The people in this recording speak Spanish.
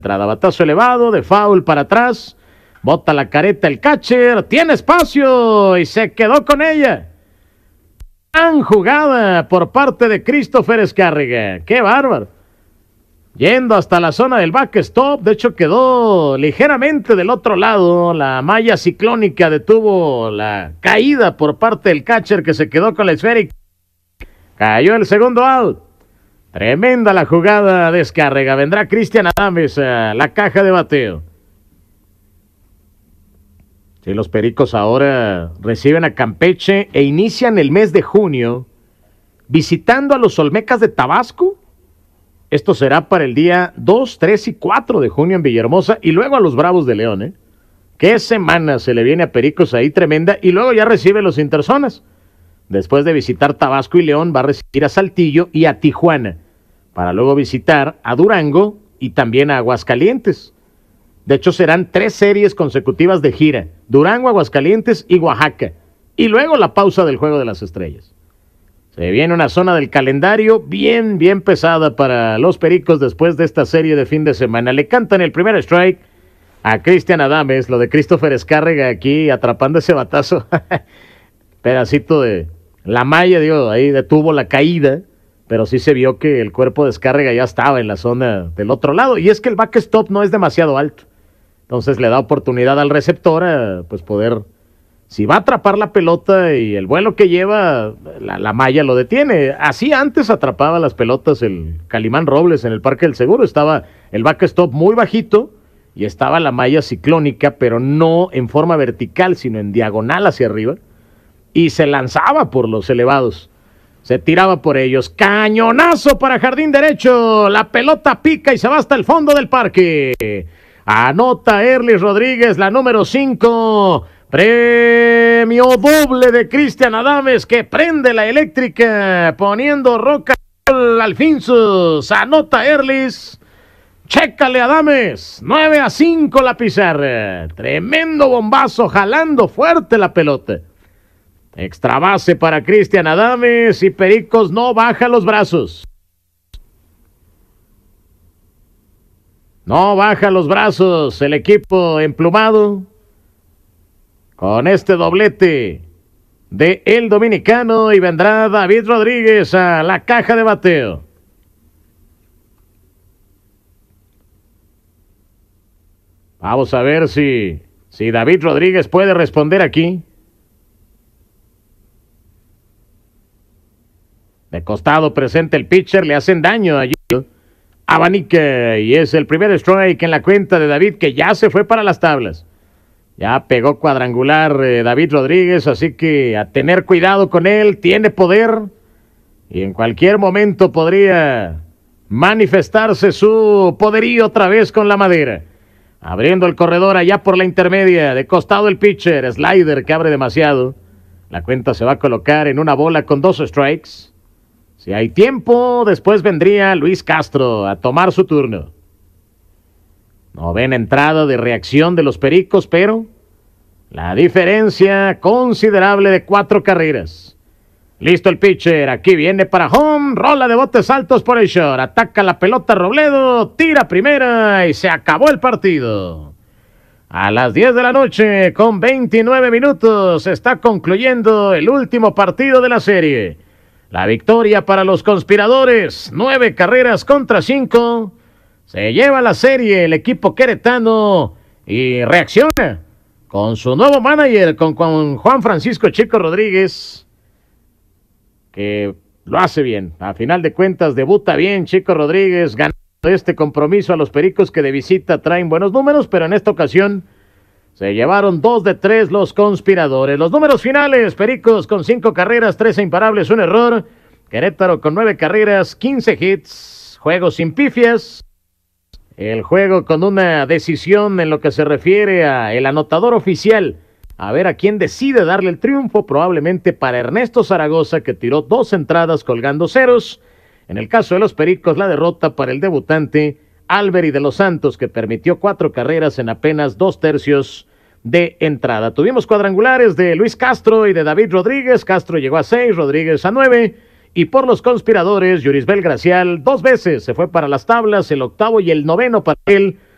entrada, batazo elevado, de foul para atrás, bota la careta el catcher, tiene espacio y se quedó con ella. Gran jugada por parte de Christopher Escárrega, qué bárbaro. Yendo hasta la zona del backstop, de hecho quedó ligeramente del otro lado, la malla ciclónica detuvo la caída por parte del catcher que se quedó con la esférica. Cayó el segundo out. Tremenda la jugada de Escárrega. Vendrá Cristian Adames a la caja de bateo. Sí, los Pericos ahora reciben a Campeche e inician el mes de junio visitando a los Olmecas de Tabasco. Esto será para el día 2, 3 y 4 de junio en Villahermosa y luego a los Bravos de León, ¿eh? Qué semana se le viene a Pericos ahí tremenda y luego ya recibe los Interzonas. Después de visitar Tabasco y León, va a recibir a Saltillo y a Tijuana, para luego visitar a Durango y también a Aguascalientes. De hecho, serán 3 series consecutivas de gira, Durango, Aguascalientes y Oaxaca, y luego la pausa del Juego de las Estrellas. Se viene una zona del calendario bien pesada para los Pericos después de esta serie de fin de semana. Le cantan el primer strike a Cristian Adames, lo de Christopher Escárrega aquí atrapando ese batazo, pedacito de la malla, ahí detuvo la caída, pero sí se vio que el cuerpo de Escárrega ya estaba en la zona del otro lado, y es que el backstop no es demasiado alto, entonces le da oportunidad al receptor a pues poder, si va a atrapar la pelota y el vuelo que lleva, la malla lo detiene. Así antes atrapaba las pelotas el Calimán Robles en el Parque del Seguro, estaba el backstop muy bajito, y estaba la malla ciclónica, pero no en forma vertical, sino en diagonal hacia arriba, y se lanzaba por los elevados, se tiraba por ellos. Cañonazo para jardín derecho, la pelota pica y se va hasta el fondo del parque. Anota Erlis Rodríguez, la número 5, premio doble de Cristian Adames, que prende la eléctrica, poniendo roca al Finsus. Anota Erlis, chécale Adames, 9-5 la pizarra, tremendo bombazo, jalando fuerte la pelota. Extra base para Cristian Adames y Pericos no baja los brazos. No baja los brazos el equipo emplumado con este doblete de el dominicano, y vendrá David Rodríguez a la caja de bateo. Vamos a ver si David Rodríguez puede responder aquí. De costado presenta el pitcher, le hacen daño allí. Abanica, y es el primer strike en la cuenta de David, que ya se fue para las tablas. Ya pegó cuadrangular David Rodríguez, así que a tener cuidado con él, tiene poder y en cualquier momento podría manifestarse su poderío otra vez con la madera. Abriendo el corredor allá por la intermedia, de costado el pitcher, slider que abre demasiado. La cuenta se va a colocar en una bola con 2 strikes. Si hay tiempo, después vendría Luis Castro a tomar su turno. Novena entrada de reacción de los Pericos, pero la diferencia considerable de 4 carreras. Listo el pitcher, aquí viene para home, rola de botes altos por el short, ataca la pelota Robledo, tira primera y se acabó el partido. A las 10 de la noche, con 29 minutos, se está concluyendo el último partido de la serie. La victoria para los conspiradores, 9 carreras contra 5. Se lleva la serie el equipo queretano y reacciona con su nuevo manager, con Juan Francisco Chico Rodríguez, que lo hace bien. A final de cuentas debuta bien Chico Rodríguez, ganando este compromiso a los Pericos, que de visita traen buenos números, pero en esta ocasión se llevaron 2 de 3 los conspiradores. Los números finales: Pericos con 5 carreras, 13 imparables, 1 error. Querétaro con 9 carreras, 15 hits, juego sin pifias. El juego con una decisión en lo que se refiere a el anotador oficial. A ver a quién decide darle el triunfo, probablemente para Ernesto Zaragoza, que tiró 2 entradas colgando ceros. En el caso de los Pericos, la derrota para el debutante Alberi de los Santos, que permitió 4 carreras en apenas 2/3 de entrada. Tuvimos cuadrangulares de Luis Castro y de David Rodríguez. Castro llegó a 6, Rodríguez a 9. Y por los conspiradores, Yurisbel Gracial 2 veces se fue para las tablas, el octavo y el noveno para él.